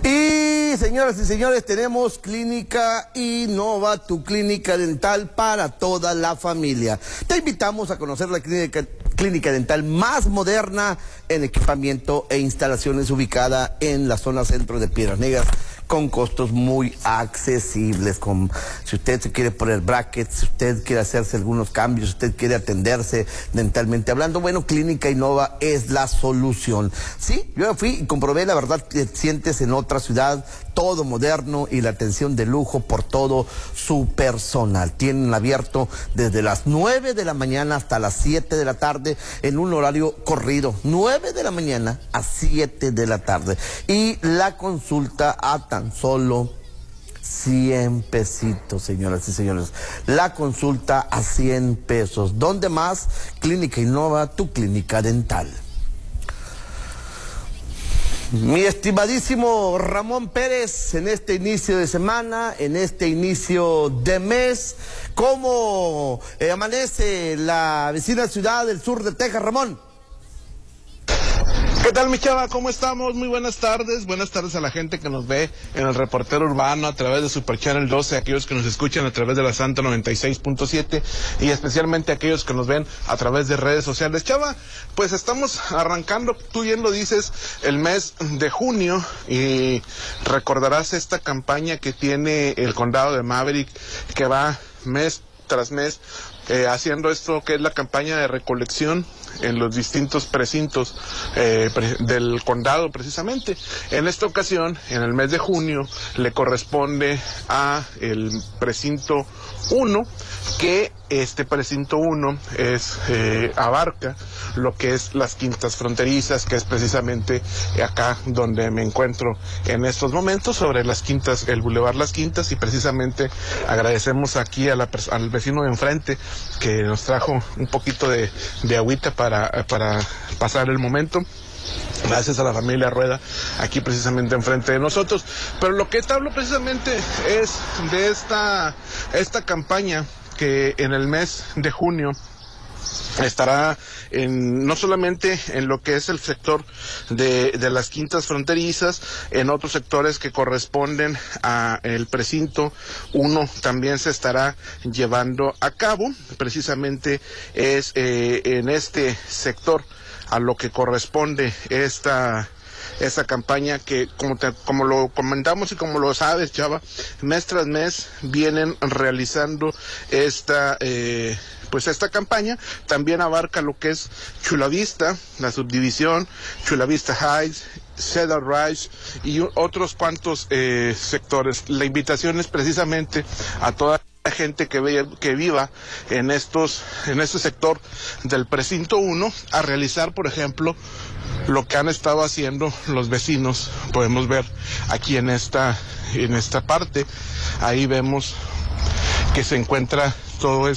Y señoras y señores, tenemos Clínica Innova, tu clínica dental para toda la familia. Te invitamos a conocer la clínica dental más moderna en equipamiento e instalaciones, ubicada en la zona centro de Piedras Negras, con costos muy accesibles. Si usted se quiere poner brackets, si usted quiere hacerse algunos cambios, si usted quiere atenderse dentalmente hablando, bueno, Clínica Innova es la solución. Sí, yo fui y comprobé, la verdad, que sientes en otra ciudad, todo moderno y la atención de lujo por todo su personal. Tienen abierto desde las 9 de la mañana hasta las 7 de la tarde en un horario corrido, 9 de la mañana a 7 de la tarde. Y la consulta a tan solo 100 pesitos, señoras y señores. La consulta a 100 pesos. ¿Dónde más? Clínica Innova, tu clínica dental. Mi estimadísimo Ramón Pérez, en este inicio de semana, en este inicio de mes, ¿cómo amanece la vecina ciudad del sur de Texas, Ramón? ¿Qué tal, mi chava? ¿Cómo estamos? Muy buenas tardes. Buenas tardes a la gente que nos ve en el Reportero Urbano a través de Super Channel 12, aquellos que nos escuchan a través de la Santa 96.7 y especialmente aquellos que nos ven a través de redes sociales. Chava, pues estamos arrancando, tú bien lo dices, el mes de junio, y recordarás esta campaña que tiene el condado de Maverick, que va mes tras mes haciendo esto que es la campaña de recolección en los distintos precintos del condado precisamente. En esta ocasión, en el mes de junio, le corresponde a el precinto 1, que este precinto 1 abarca lo que es las quintas fronterizas, que es precisamente acá donde me encuentro en estos momentos, sobre las quintas, el Boulevard Las Quintas, y precisamente agradecemos aquí al vecino de enfrente que nos trajo un poquito de agüita para pasar el momento. Gracias a la familia Rueda, aquí precisamente enfrente de nosotros. Pero lo que te hablo precisamente es de esta campaña que en el mes de junio estará no solamente en lo que es el sector de las quintas fronterizas, en otros sectores que corresponden a el precinto 1 también se estará llevando a cabo. Precisamente es en este sector a lo que corresponde esta campaña, que como lo comentamos y como lo sabes, Chava, mes tras mes vienen realizando esta campaña. También abarca lo que es Chula Vista, la subdivisión, Chula Vista Heights, Cedar Rise y otros cuantos sectores. La invitación es precisamente a toda la gente que viva en este sector del precinto 1 a realizar, por ejemplo, lo que han estado haciendo los vecinos. Podemos ver aquí en esta parte, ahí vemos que se encuentra todo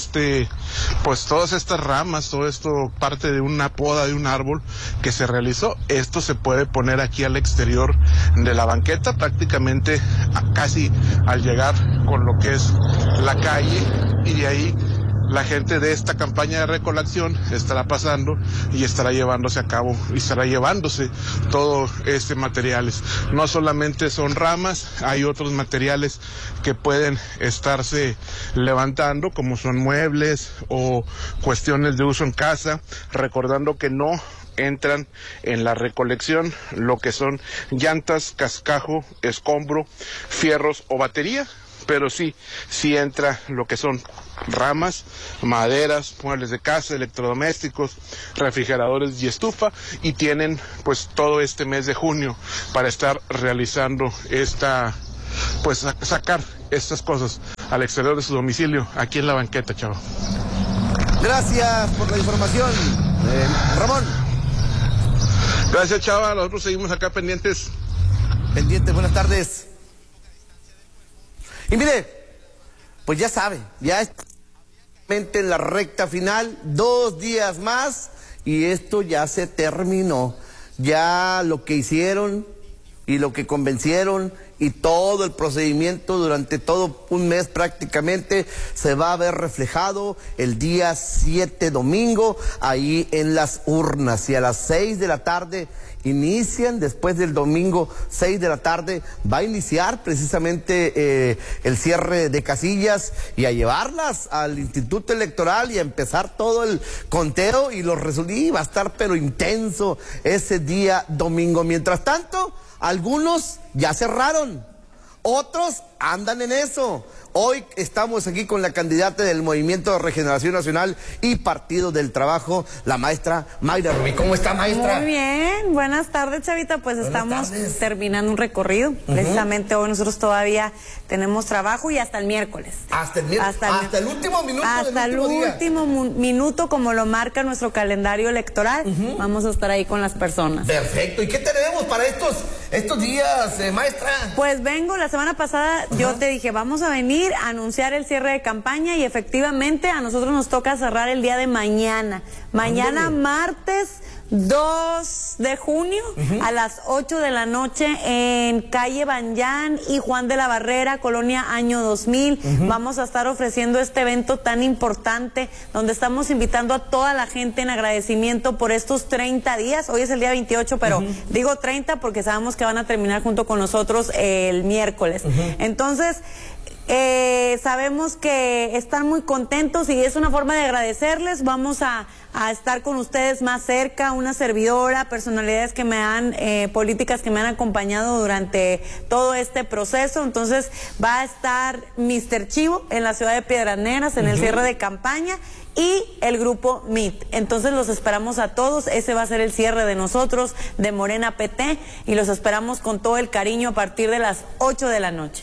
todas estas ramas, todo esto parte de una poda de un árbol que se realizó. Esto se puede poner aquí al exterior de la banqueta, prácticamente casi al llegar con lo que es la calle, y de ahí la gente de esta campaña de recolección estará pasando y estará llevándose a cabo y estará llevándose todo este materiales. No solamente son ramas, hay otros materiales que pueden estarse levantando, como son muebles o cuestiones de uso en casa, recordando que no entran en la recolección lo que son llantas, cascajo, escombro, fierros o batería, pero sí entra lo que son ramas, maderas, muebles de casa, electrodomésticos, refrigeradores y estufa, y tienen pues todo este mes de junio para estar realizando sacar estas cosas al exterior de su domicilio, aquí en la banqueta, chavo. Gracias por la información, Ramón. Gracias, chava, nosotros seguimos acá pendientes. Buenas tardes. Y mire, pues ya sabe, ya está en la recta final, 2 días más y esto ya se terminó. Ya lo que hicieron y lo que convencieron y todo el procedimiento durante todo un mes prácticamente se va a ver reflejado el día 7, domingo, ahí en las urnas, y a las 6 de la tarde inician después del domingo 6 de la tarde, va a iniciar precisamente el cierre de casillas y a llevarlas al Instituto Electoral y a empezar todo el conteo y los resultados. Va a estar pero intenso ese día domingo. Mientras tanto, algunos ya cerraron, otros andan en eso. Hoy estamos aquí con la candidata del Movimiento de Regeneración Nacional y Partido del Trabajo, la maestra Mayra Rubí. ¿Cómo está, maestra? Muy bien, buenas tardes, Chavita. Pues estamos terminando un recorrido. Precisamente hoy nosotros todavía tenemos trabajo y hasta el miércoles. Hasta el último minuto. Hasta el último minuto, como lo marca nuestro calendario electoral. Vamos a estar ahí con las personas. Perfecto. ¿Y qué tenemos para estos días, maestra? Pues vengo, la semana pasada yo te dije, vamos a venir a anunciar el cierre de campaña y efectivamente a nosotros nos toca cerrar el día de mañana. Mañana martes 2 de junio a las 8 de la noche en calle Banyán y Juan de la Barrera, Colonia Año 2000. Vamos a estar ofreciendo este evento tan importante donde estamos invitando a toda la gente en agradecimiento por estos 30 días. Hoy es el día 28, pero digo 30 porque sabemos que van a terminar junto con nosotros el miércoles. Entonces, sabemos que están muy contentos y es una forma de agradecerles. Vamos a estar con ustedes más cerca, una servidora, personalidades que me han, políticas que me han acompañado durante todo este proceso. Entonces va a estar Mr. Chivo en la ciudad de Piedras Negras en el cierre de campaña y el grupo MIT. Entonces los esperamos a todos. Ese va a ser el cierre de nosotros, de Morena PT, y los esperamos con todo el cariño a partir de las 8 de la noche.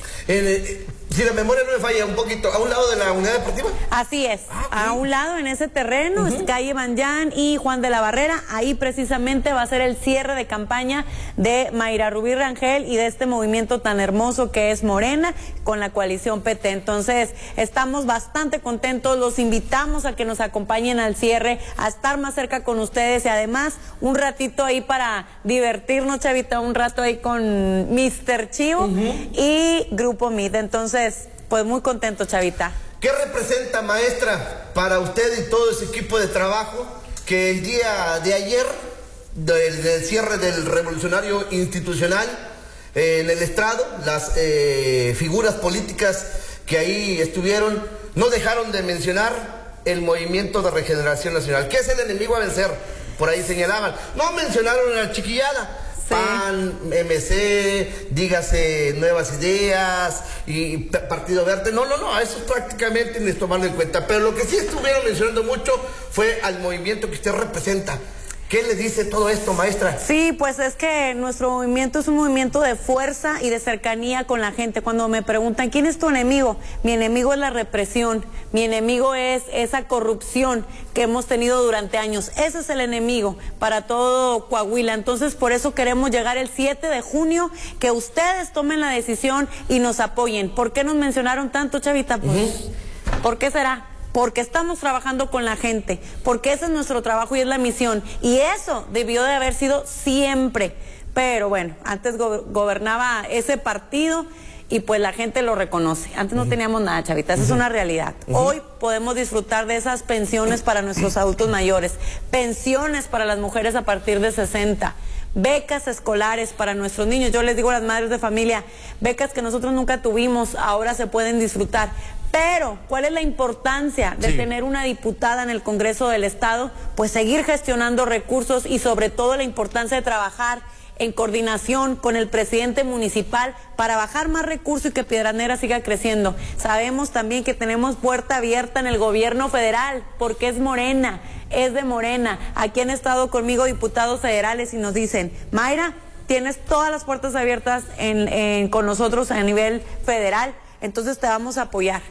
Si la memoria no me falla, un poquito, ¿a un lado de la unidad deportiva? Así es, a un lado en ese terreno, es calle Banyán y Juan de la Barrera. Ahí precisamente va a ser el cierre de campaña de Mayra Rubí Rangel y de este movimiento tan hermoso que es Morena con la coalición PT. Entonces, estamos bastante contentos, los invitamos a que nos acompañen al cierre, a estar más cerca con ustedes y además un ratito ahí para divertirnos, Chavita, un rato ahí con Mr. Chivo y Grupo MIT. Entonces, pues muy contento, Chavita. ¿Qué representa, maestra, para usted y todo ese equipo de trabajo que el día de ayer, del cierre del revolucionario institucional en el estrado, las figuras políticas que ahí estuvieron, no dejaron de mencionar el Movimiento de Regeneración Nacional, que es el enemigo a vencer? Por ahí señalaban, no mencionaron a la chiquillada. PAN, MC, dígase Nuevas Ideas y Partido Verde. No, eso prácticamente ni tomarlo en cuenta. Pero lo que sí estuvieron mencionando mucho fue al movimiento que usted representa. ¿Qué le dice todo esto, maestra? Sí, pues es que nuestro movimiento es un movimiento de fuerza y de cercanía con la gente. Cuando me preguntan, ¿quién es tu enemigo? Mi enemigo es la represión, mi enemigo es esa corrupción que hemos tenido durante años. Ese es el enemigo para todo Coahuila. Entonces, por eso queremos llegar el 7 de junio, que ustedes tomen la decisión y nos apoyen. ¿Por qué nos mencionaron tanto, Chavita? Pues, ¿por qué será? Porque estamos trabajando con la gente, porque ese es nuestro trabajo y es la misión, y eso debió de haber sido siempre, pero bueno, antes gobernaba ese partido y pues la gente lo reconoce. Antes no teníamos nada, Chavita, esa es una realidad. Hoy podemos disfrutar de esas pensiones para nuestros adultos mayores, pensiones para las mujeres a partir de 60, becas escolares para nuestros niños. Yo les digo a las madres de familia, becas que nosotros nunca tuvimos, ahora se pueden disfrutar. Pero, ¿cuál es la importancia de tener una diputada en el Congreso del Estado? Pues seguir gestionando recursos y sobre todo la importancia de trabajar en coordinación con el presidente municipal para bajar más recursos y que Piedras Negras siga creciendo. Sabemos también que tenemos puerta abierta en el gobierno federal, porque es Morena, es de Morena. Aquí han estado conmigo diputados federales y nos dicen, Mayra, tienes todas las puertas abiertas con nosotros a nivel federal, entonces te vamos a apoyar.